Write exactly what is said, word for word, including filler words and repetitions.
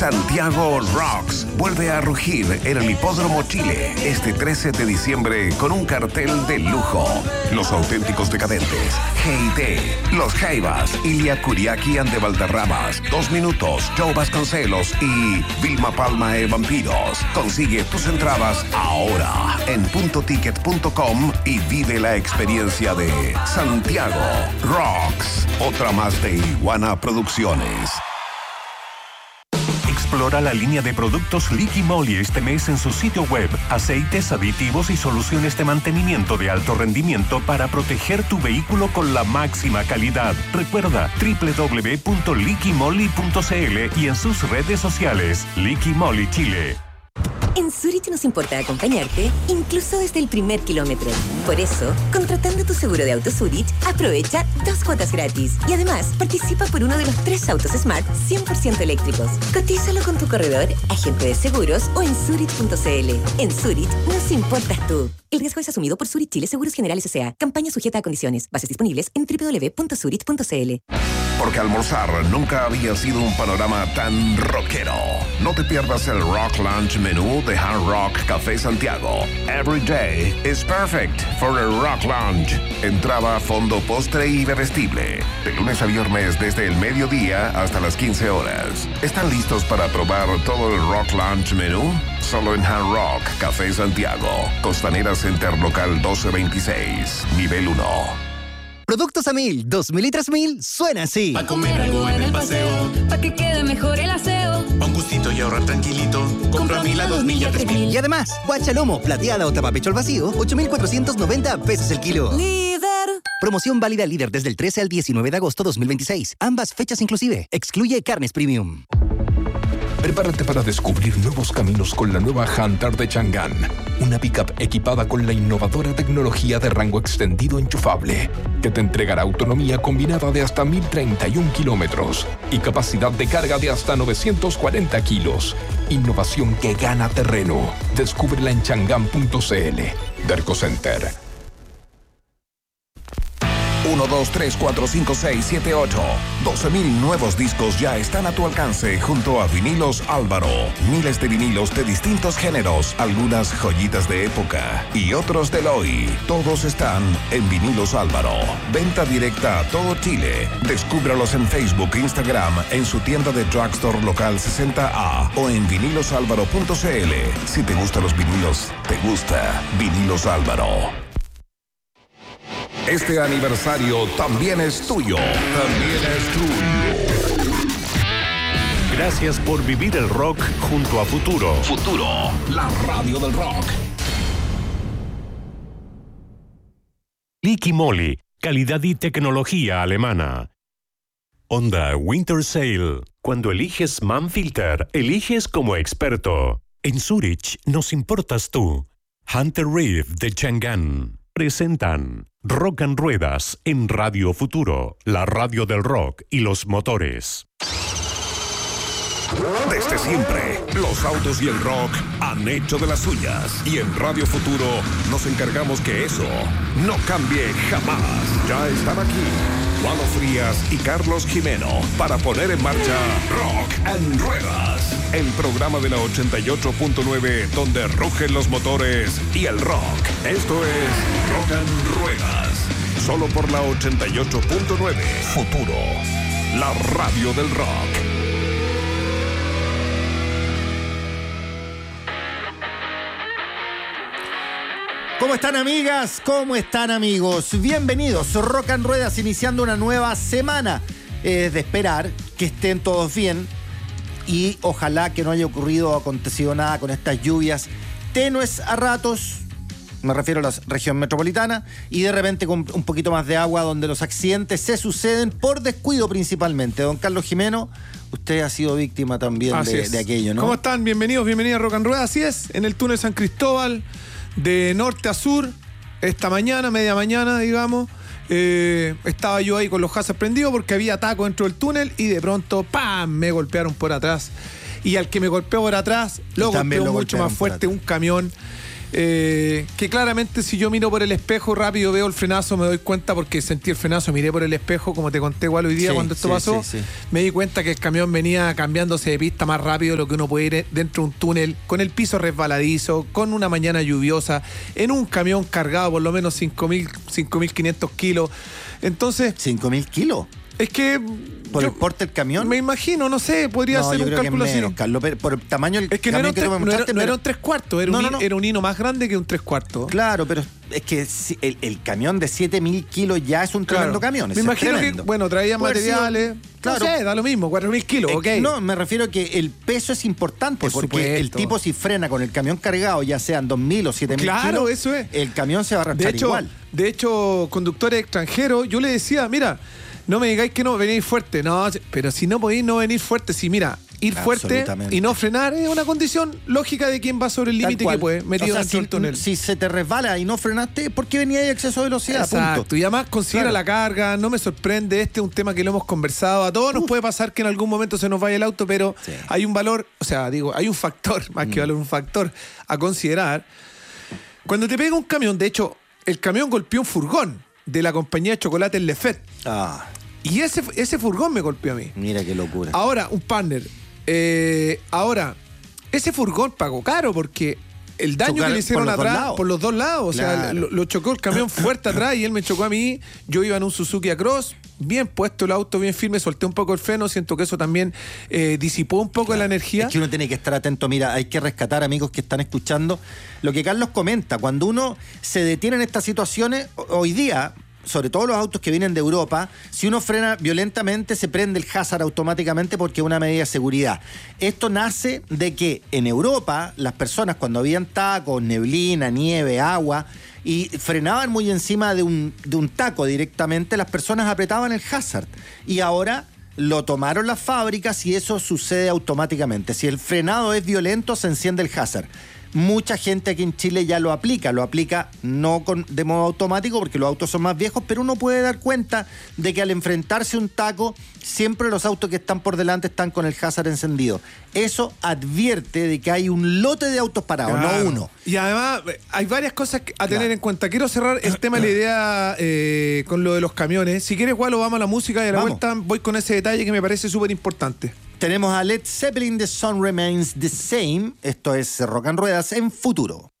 Santiago Rocks vuelve a rugir en el Hipódromo Chile este trece de diciembre con un cartel de lujo. Los auténticos decadentes, G I T, Los Jaivas, Ilia Kuriaki and de Valderramas, Dos Minutos, Joe Vasconcelos y Vilma Palma e Vampiros. Consigue tus entradas ahora en punto ticket punto com y vive la experiencia de Santiago Rocks. Otra más de Iguana Producciones. Explora la línea de productos Liqui Moly este mes en su sitio web. Aceites, aditivos y soluciones de mantenimiento de alto rendimiento para proteger tu vehículo con la máxima calidad. Recuerda doble u doble u doble u punto liqui moly punto c l y en sus redes sociales. Liqui Moly Chile. En Zurich nos importa acompañarte, incluso desde el primer kilómetro. Por eso, contratando tu seguro de auto Zurich, aprovecha dos cuotas gratis. Y además, participa por uno de los tres autos Smart cien por ciento eléctricos. Cotízalo con tu corredor, agente de seguros o en zurich punto c l. En Zurich nos importas tú. El riesgo es asumido por Zurich Chile Seguros Generales S A. Campaña sujeta a condiciones. Bases disponibles en doble u doble u doble u punto zurich punto c l. Porque almorzar nunca había sido un panorama tan rockero. No te pierdas el Rock Lunch menú de Hard Rock Café Santiago. Every day is perfect for a Rock Lunch. Entrada, fondo, postre y bebestible. De lunes a viernes desde el mediodía hasta las quince horas. ¿Están listos para probar todo el Rock Lunch menú? Solo en Hard Rock Café Santiago. Costanera Center Local doce veintiséis, nivel uno. Productos a mil, dos mil y tres mil, suena así. Pa' comer algo en el paseo, pa' que quede mejor el aseo. Pa' un gustito y ahorrar tranquilito. Compra a mil a dos mil y a tres mil. Y además, guachalomo, plateada o tapapecho al vacío, ocho mil cuatrocientos noventa pesos el kilo. Líder. Promoción válida Líder desde el trece al diecinueve de agosto dos mil veintiséis. Ambas fechas inclusive. Excluye carnes premium. Prepárate para descubrir nuevos caminos con la nueva Hunter de Chang'an. Una pickup equipada con la innovadora tecnología de rango extendido enchufable, que te entregará autonomía combinada de hasta mil treinta y un kilómetros y capacidad de carga de hasta novecientos cuarenta kilos. Innovación que gana terreno. Descúbrela en chang'an punto c l. Derco Center. uno, dos, tres, cuatro, cinco, seis, siete, ocho. doce mil nuevos discos ya están a tu alcance junto a Vinilos Álvaro. Miles de vinilos de distintos géneros, algunas joyitas de época y otros del hoy. Todos están en Vinilos Álvaro. Venta directa a todo Chile. Descúbralos en Facebook e Instagram, en su tienda de Drugstore Local sesenta A o en vinilos álvaro punto c l. Si te gustan los vinilos, te gusta Vinilos Álvaro. Este aniversario también es tuyo. También es tuyo. Gracias por vivir el rock junto a Futuro. Futuro, la radio del rock. Liqui Moly, calidad y tecnología alemana. Honda Winter Sale. Cuando eliges Manfilter, eliges como experto. En Zurich nos importas tú. Hunter Reef de Chang'an. Presentan Rock and Ruedas en Radio Futuro, la radio del rock y los motores. Desde siempre, los autos y el rock han hecho de las suyas. Y en Radio Futuro nos encargamos que eso no cambie jamás. Ya están aquí Walo Frías y Carlos Jimeno para poner en marcha Rock and Ruedas, el programa de la ochenta y ocho punto nueve donde rugen los motores y el rock. Esto es Rock and Ruedas, solo por la ochenta y ocho punto nueve. Futuro, la radio del rock. ¿Cómo están, amigas? ¿Cómo están, amigos? Bienvenidos. Rock and Ruedas iniciando una nueva semana. Es de esperar que estén todos bien y ojalá que no haya ocurrido o acontecido nada con estas lluvias tenues a ratos. Me refiero a la región metropolitana y de repente con un poquito más de agua donde los accidentes se suceden por descuido principalmente. Don Carlos Jimeno, usted ha sido víctima también de, de aquello, ¿no? ¿Cómo están? Bienvenidos, bienvenidos a Rock and Ruedas. Así es, en el túnel San Cristóbal, de norte a sur, esta mañana, media mañana, digamos, eh, estaba yo ahí con los hazards prendidos porque había taco dentro del túnel y de pronto, ¡pam!, me golpearon por atrás. Y al que me golpeó por atrás, lo golpeó lo mucho más fuerte un camión. Eh, que claramente si yo miro por el espejo rápido veo el frenazo, me doy cuenta porque sentí el frenazo, miré por el espejo, como te conté igual hoy día Sí, cuando esto sí, pasó, sí, sí. me di cuenta que el camión venía cambiándose de pista más rápido de lo que uno puede ir dentro de un túnel, con el piso resbaladizo, con una mañana lluviosa, en un camión cargado por lo menos cinco mil quinientos kilos. Entonces... ¿cinco mil kilos? Es que... ¿Por yo el porte del camión? Me imagino, no sé, podría No, ser yo un creo que cálculo es así. menos, Carlos, pero por el tamaño del Es que no era, camión un que tres, tú me no, era, mostraste, no era pero- un tres cuartos, era, No, un, no, hi- no. era un hino más grande que un tres cuartos. Claro, pero es que si el, el camión de siete mil kilos ya es un tremendo Claro. camión. Me ese es imagino tremendo. que, bueno, traía Puede haber sido- materiales. claro. No sé, da lo mismo, cuatro mil kilos, Eh, ok. No, me refiero a que el peso es importante Por porque supuesto. el tipo si frena con el camión cargado, ya sean dos mil o siete mil Claro, kilos, eso es. el camión se va a De arrastrar hecho, igual. de hecho, conductores extranjeros, yo le decía, mira, no me digáis que no venís fuerte. No, pero si no podéis no venir fuerte, si mira, ir fuerte Absolutamente. y no frenar es una condición lógica de quien va sobre el Tal límite cual. que puede, metido O sea, dentro si, del túnel. si se te resbala y no frenaste, ¿por qué venía ahí a exceso de velocidad? Exacto, Punto. y además considera Claro. la carga, no me sorprende, este es un tema que lo hemos conversado, a todos nos puede pasar que en algún momento se nos vaya el auto, pero Sí. hay un valor, o sea, digo, hay un factor, más que valor, un factor a considerar. Cuando te pega un camión, de hecho, el camión golpeó un furgón de la compañía de chocolates Lefet, Ah, y ese, ese furgón me golpeó a mí. mira qué locura. Ahora, un partner. Eh, ahora, ese furgón pagó caro porque el daño Chocar que le hicieron por los dos atrás, lados. por los dos lados, o sea, Claro. lo, lo chocó el camión fuerte atrás y él me chocó a mí. Yo iba en un Suzuki Across, bien puesto el auto, bien firme, solté un poco el freno, siento que eso también eh, disipó un poco la energía. Es que uno tiene que estar atento. Mira, hay que rescatar, amigos que están escuchando, lo que Carlos comenta. Cuando uno se detiene en estas situaciones, ho- hoy día, sobre todo los autos que vienen de Europa, si uno frena violentamente se prende el hazard automáticamente porque es una medida de seguridad. Esto nace de que en Europa las personas cuando habían tacos, neblina, nieve, agua y frenaban muy encima de un, de un taco directamente, las personas apretaban el hazard. Y ahora lo tomaron las fábricas y eso sucede automáticamente. Si el frenado es violento, se enciende el hazard. Mucha gente aquí en Chile ya lo aplica, lo aplica no con, de modo automático porque los autos son más viejos, pero uno puede dar cuenta de que al enfrentarse a un taco, siempre los autos que están por delante están con el hazard encendido. Eso advierte de que hay un lote de autos parados, Claro. no uno. Y además, eh, hay varias cosas que- a tener Claro. en cuenta. Quiero cerrar el tema de la idea eh, con lo de los camiones. Si quieres, igual, vamos a la música y a la Vamos. vuelta voy con ese detalle que me parece súper importante. Tenemos a Led Zeppelin, The Sun Remains the Same. Esto es Rock and Ruedas en Futuro.